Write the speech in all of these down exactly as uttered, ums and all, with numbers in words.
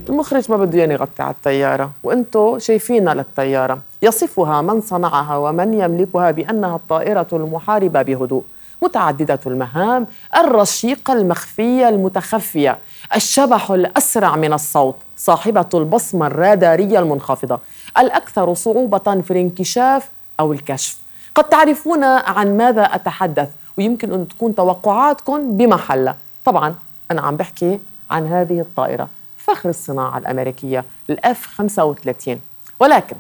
المخرج ما بده ياني يغطي على الطيارة وانتو شايفينها للطيارة. يصفها من صنعها ومن يملكها بأنها الطائرة المحاربة بهدوء، متعددة المهام، الرشيقة المخفية المتخفية، الشبح الأسرع من الصوت، صاحبة البصمة الرادارية المنخفضة، الأكثر صعوبة في الانكشاف أو الكشف. قد تعرفون عن ماذا أتحدث، ويمكن أن تكون توقعاتكم بمحلها. طبعاً أنا عم بحكي عن هذه الطائرة، فخر الصناعة الأمريكية الإف خمسة وثلاثين. ولكن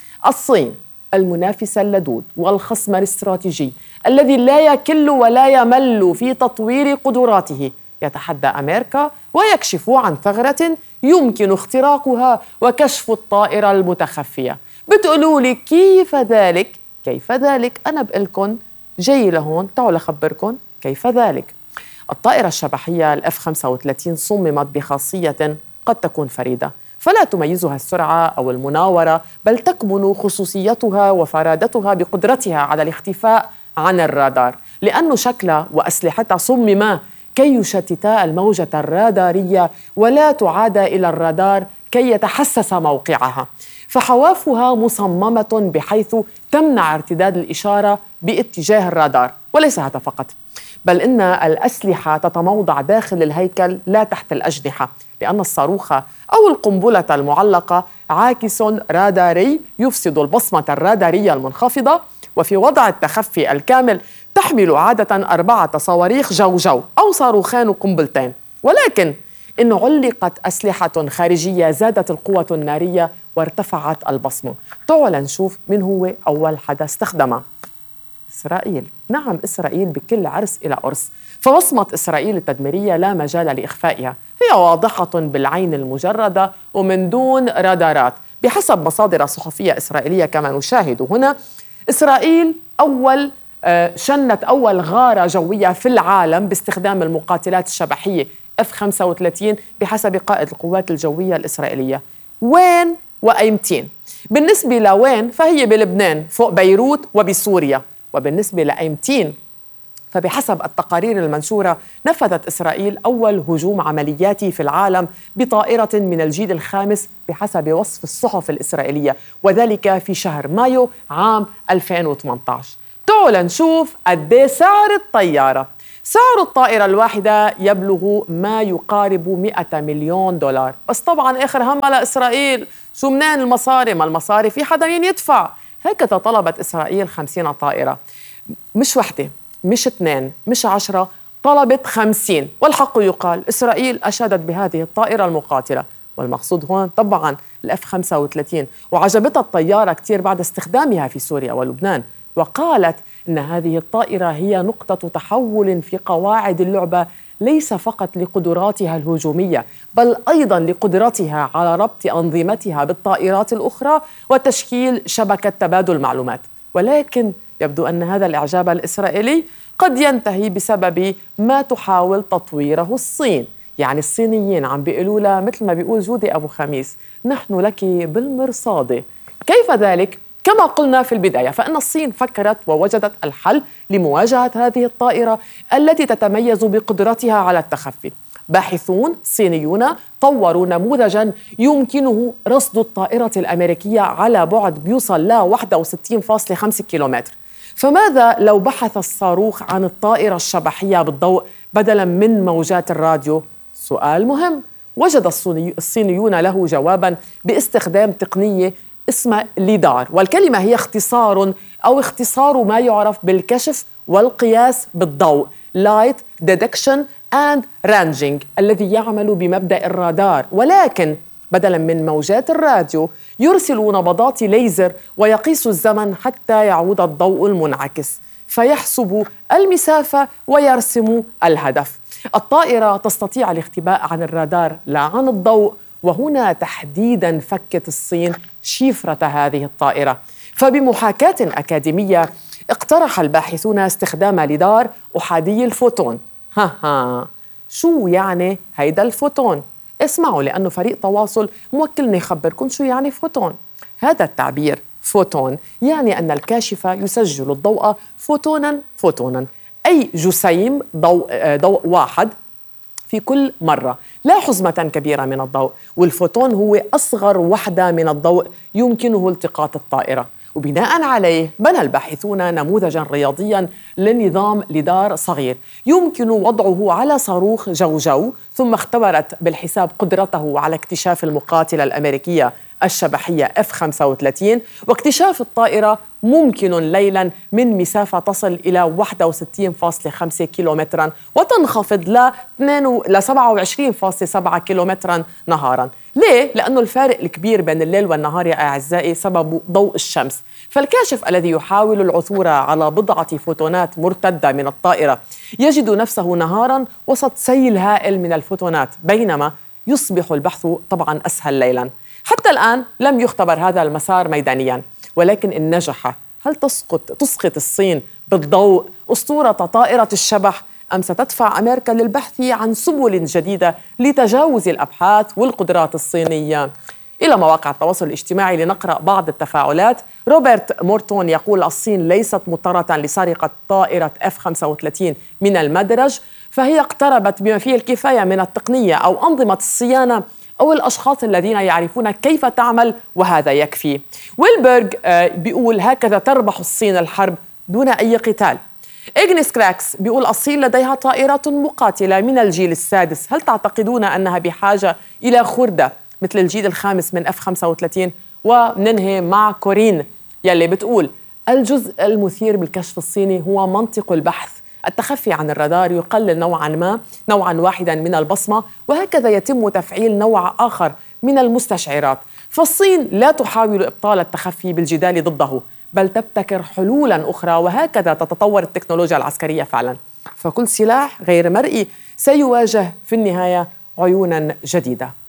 الصين المنافس اللدود والخصم الاستراتيجي الذي لا يكل ولا يمل في تطوير قدراته يتحدى أمريكا ويكشف عن ثغرة يمكن اختراقها وكشف الطائرة المتخفية. بتقولوا لي كيف ذلك؟ كيف ذلك؟ أنا بقلكن جاي لهون، تعالوا لخبركن كيف ذلك. الطائرة الشبحية الإف خمسة وثلاثين صممت بخاصية قد تكون فريدة، فلا تميزها السرعة أو المناورة، بل تكمن خصوصيتها وفرادتها بقدرتها على الاختفاء عن الرادار، لأن شكلها وأسلحتها صمما كي يشتتا الموجة الرادارية ولا تعاد إلى الرادار كي يتحسس موقعها. فحوافها مصممة بحيث تمنع ارتداد الإشارة باتجاه الرادار. وليس هذا فقط، بل إن الأسلحة تتموضع داخل الهيكل لا تحت الأجنحة، لأن الصاروخ أو القنبلة المعلقة عاكس راداري يفسد البصمة الرادارية المنخفضة. وفي وضع التخفي الكامل تحمل عادة أربعة صواريخ جو جو أو صاروخان قنبلتين. ولكن إن علقت أسلحة خارجية زادت القوة النارية وارتفعت البصمة. تعال نشوف من هو أول حدا استخدمها. إسرائيل. نعم، إسرائيل بكل عرس إلى أرس. فبصمة إسرائيل التدميرية لا مجال لإخفائها، هي واضحة بالعين المجردة ومن دون رادارات. بحسب مصادر صحفية إسرائيلية كما نشاهد هنا، إسرائيل أول شنت أول غارة جوية في العالم باستخدام المقاتلات الشبحية إف خمسة وثلاثين بحسب قائد القوات الجوية الإسرائيلية. وين وأيمتين؟ بالنسبة لوين فهي بلبنان فوق بيروت وبسوريا، وبالنسبة لأيمتين فبحسب التقارير المنشورة نفذت إسرائيل أول هجوم عملياتي في العالم بطائرة من الجيل الخامس بحسب وصف الصحف الإسرائيلية، وذلك في شهر مايو عام ألفين وثمانية عشر. تعالوا نشوف قد سعر الطيارة. سعر الطائرة الواحدة يبلغ ما يقارب مئة مليون دولار. بس طبعا آخر همها لإسرائيل، شو منين المصاري؟ ما المصاري في حدا مين يدفع. هيك طلبت إسرائيل خمسين طائرة، مش وحدة، مش اثنين، مش عشرة، طلبت خمسين. والحق يقال إسرائيل أشادت بهذه الطائرة المقاتلة، والمقصود هون طبعا الإف خمسة وثلاثين. وعجبتها الطيارة كتير بعد استخدامها في سوريا ولبنان، وقالت إن هذه الطائرة هي نقطة تحول في قواعد اللعبة، ليس فقط لقدراتها الهجومية بل أيضا لقدرتها على ربط أنظمتها بالطائرات الأخرى وتشكيل شبكة تبادل معلومات. ولكن يبدو أن هذا الإعجاب الإسرائيلي قد ينتهي بسبب ما تحاول تطويره الصين. يعني الصينيين عم بيقولوا لها مثل ما بيقول جودي أبو خميس، نحن لك بالمرصاد. كيف ذلك؟ كما قلنا في البداية، فإن الصين فكرت ووجدت الحل لمواجهة هذه الطائرة التي تتميز بقدرتها على التخفي. باحثون صينيون طوروا نموذجاً يمكنه رصد الطائرة الأمريكية على بعد بيوصل ل واحد وستين فاصلة خمسة كيلومتر. فماذا لو بحث الصاروخ عن الطائرة الشبحية بالضوء بدلاً من موجات الراديو؟ سؤال مهم. وجد الصينيون له جواباً باستخدام تقنية اسمها ليدار، والكلمة هي اختصار أو اختصار ما يعرف بالكشف والقياس بالضوء Light Detection and Ranging، الذي يعمل بمبدأ الرادار، ولكن بدلاً من موجات الراديو يرسل نبضات ليزر ويقيس الزمن حتى يعود الضوء المنعكس فيحسب المسافة ويرسم الهدف. الطائرة تستطيع الاختباء عن الرادار لا عن الضوء، وهنا تحديداً فكت الصين شفرة هذه الطائرة. فبمحاكاة أكاديمية اقترح الباحثون استخدام ليدار أحادي الفوتون. ها ها شو يعني هيدا الفوتون؟ اسمعوا، لأنه فريق تواصل موكلني يخبركم شو يعني فوتون. هذا التعبير فوتون يعني أن الكاشف يسجل الضوء فوتونا فوتونا، أي جسيم ضوء, ضوء واحد في كل مرة، لا حزمة كبيرة من الضوء، والفوتون هو أصغر وحدة من الضوء يمكنه التقاط الطائرة. وبناء عليه بنى الباحثون نموذجاً رياضياً لنظام ليدار صغير يمكن وضعه على صاروخ جوجو، ثم اختبرت بالحساب قدرته على اكتشاف المقاتلة الأمريكية الشبحية إف خمسة وثلاثين، واكتشاف الطائرة ممكن ليلاً من مسافة تصل إلى واحد وستين فاصلة خمسة كيلومتراً وتنخفض ل سبعة وعشرين فاصلة سبعة كيلومتراً نهاراً. ليه؟ لأنه الفارق الكبير بين الليل والنهار يا أعزائي سبب ضوء الشمس. فالكاشف الذي يحاول العثور على بضعة فوتونات مرتدة من الطائرة يجد نفسه نهاراً وسط سيل هائل من الفوتونات، بينما يصبح البحث طبعاً أسهل ليلاً. حتى الآن لم يختبر هذا المسار ميدانياً، ولكن إن نجح، هل تسقط تسقط الصين بالضوء أسطورة طائرة الشبح، أم ستدفع أمريكا للبحث عن سبل جديدة لتجاوز الأبحاث والقدرات الصينية؟ إلى مواقع التواصل الاجتماعي لنقرأ بعض التفاعلات. روبرت مورتون يقول: الصين ليست مضطرة لسرقة طائرة إف خمسة وثلاثين من المدرج، فهي اقتربت بما فيه الكفاية من التقنية أو أنظمة الصيانة أو الأشخاص الذين يعرفون كيف تعمل، وهذا يكفي. ويلبرغ بيقول: هكذا تربح الصين الحرب دون أي قتال. إغنيس كراكس بيقول: الصين لديها طائرات مقاتلة من الجيل السادس، هل تعتقدون أنها بحاجة إلى خردة مثل الجيل الخامس من إف خمسة وثلاثين؟ وننهي مع كورين يلي بتقول: الجزء المثير بالكشف الصيني هو منطق البحث، التخفي عن الرادار يقلل نوعا ما نوعا واحدا من البصمة، وهكذا يتم تفعيل نوع آخر من المستشعرات. فالصين لا تحاول إبطال التخفي بالجدال ضده، بل تبتكر حلولا أخرى، وهكذا تتطور التكنولوجيا العسكرية فعلا. فكل سلاح غير مرئي سيواجه في النهاية عيونا جديدة.